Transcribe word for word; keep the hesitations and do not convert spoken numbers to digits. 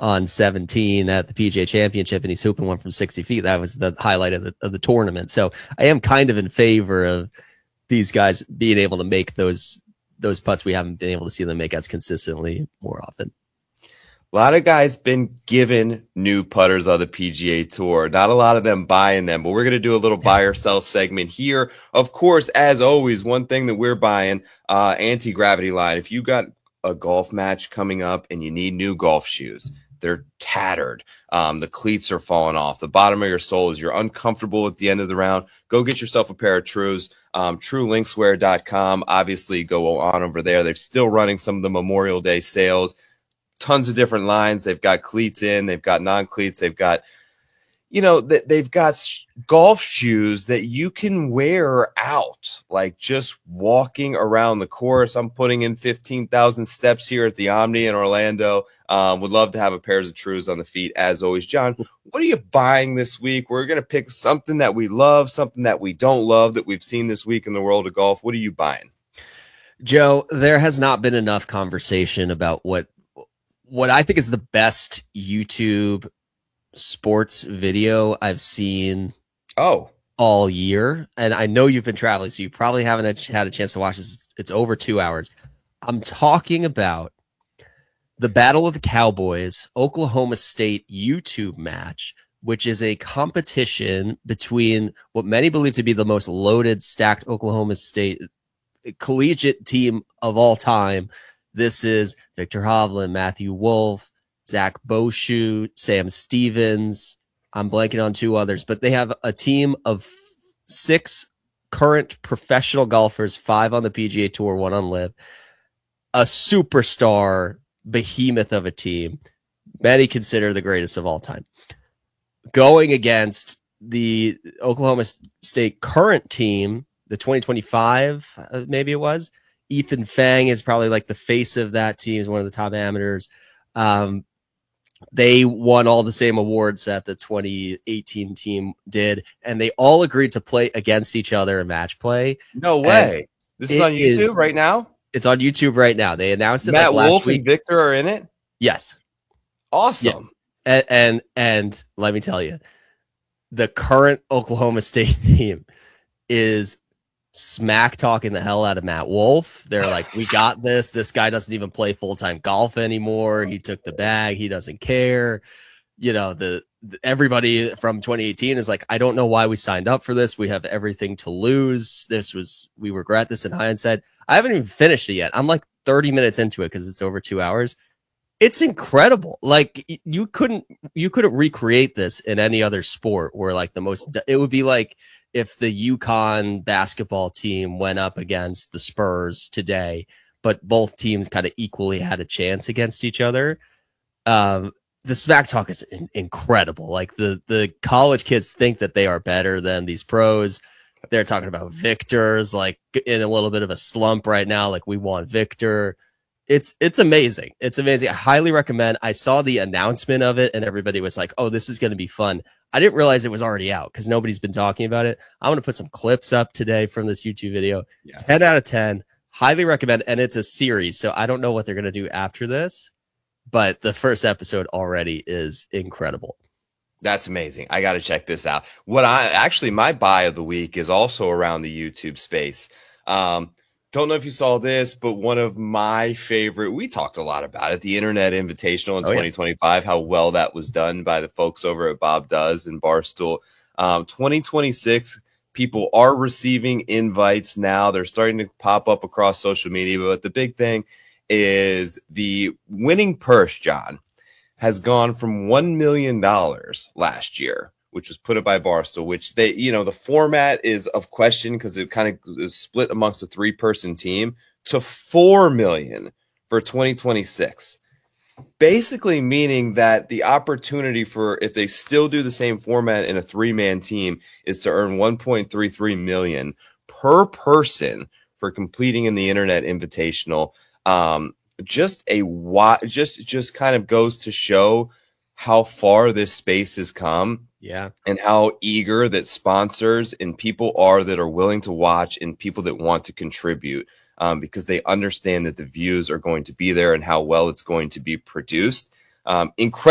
on seventeen at the P G A Championship, and he's hooping one from sixty feet. That was the highlight of the of the tournament. So I am kind of in favor of these guys being able to make those those putts we haven't been able to see them make as consistently more often. A lot of guys been given new putters on the P G A Tour. Not a lot of them buying them, but we're going to do a little buy or sell segment here. Of course, as always, one thing that we're buying, uh, anti-gravity line. If you got a golf match coming up and you need new golf shoes, they're tattered. Um, the cleats are falling off. The bottom of your soles, you're uncomfortable at the end of the round. Go get yourself a pair of Trues. Um, true linkswear dot com. Obviously, go on over there. They're still running some of the Memorial Day sales. Tons of different lines. They've got cleats in. They've got non-cleats. They've got, you know, they've got sh- golf shoes that you can wear out, like just walking around the course. I'm putting in fifteen thousand steps here at the Omni in Orlando. Um, would love to have a pair of Trues on the feet, as always. John, what are you buying this week? We're going to pick something that we love, something that we don't love, that we've seen this week in the world of golf. What are you buying? Joe, there has not been enough conversation about what what I think is the best YouTube sports video I've seen oh all year. And I know you've been traveling, so you probably haven't had a chance to watch this. It's, it's over two hours. I'm talking about the Battle of the Cowboys Oklahoma State YouTube match, which is a competition between what many believe to be the most loaded, stacked Oklahoma State collegiate team of all time. This is Victor Hovland, Matthew Wolf, Zach Boshu, Sam Stevens. I'm blanking on two others, but they have a team of six current professional golfers, five on the P G A Tour, one on Live, a superstar behemoth of a team. Many consider the greatest of all time, going against the Oklahoma State current team, the twenty twenty-five, uh, maybe it was. Ethan Fang is probably like the face of that team. He's one of the top amateurs. Um, they won all the same awards that the twenty eighteen team did, and they all agreed to play against each other in match play. No way. And this is on YouTube is, right now? It's on YouTube right now. They announced it Matt like last Wolf week. and Victor are in it? Yes. Awesome. Yeah. And, and and let me tell you, the current Oklahoma State team is smack talking the hell out of Matt Wolf. They're like, we got this. This guy doesn't even play full-time golf anymore. He took the bag. He doesn't care. You know, the, the everybody from twenty eighteen is like, I don't know why we signed up for this. We have everything to lose. This was, we regret this in hindsight. I haven't even finished it yet. I'm like thirty minutes into it because it's over two hours. It's incredible. Like you couldn't, you couldn't recreate this in any other sport where like the most, it would be like if the UConn basketball team went up against the Spurs today, but both teams kind of equally had a chance against each other. Um, the smack talk is in- incredible. Like the, the college kids think that they are better than these pros. They're talking about Victor's like in a little bit of a slump right now. Like we want Victor. It's, it's amazing. It's amazing. I highly recommend. I saw the announcement of it and everybody was like, oh, this is going to be fun. I didn't realize it was already out because nobody's been talking about it. I'm going to put some clips up today from this YouTube video. Yeah. ten out of ten. Highly recommend. And it's a series. So I don't know what they're going to do after this, but the first episode already is incredible. That's amazing. I got to check this out. What I actually, my buy of the week is also around the YouTube space. Um, Don't know if you saw this, but one of my favorite, we talked a lot about it, the Internet Invitational in oh, twenty twenty-five, yeah. How well that was done by the folks over at Bob Does and Barstool. Um, twenty twenty-six, people are receiving invites now. They're starting to pop up across social media, but the big thing is the winning purse, John, has gone from one million dollars last year, which was put up by Barstool, which they, you know, the format is of question because it kind of is split amongst a three person team, to four million for twenty twenty-six. Basically meaning that the opportunity for, if they still do the same format in a three man team, is to earn one point three three million per person for completing in the Internet Invitational. Um, just a what just, just kind of goes to show how far this space has come. Yeah. And how eager that sponsors and people are that are willing to watch and people that want to contribute, um, because they understand that the views are going to be there and how well it's going to be produced. Um, incredible.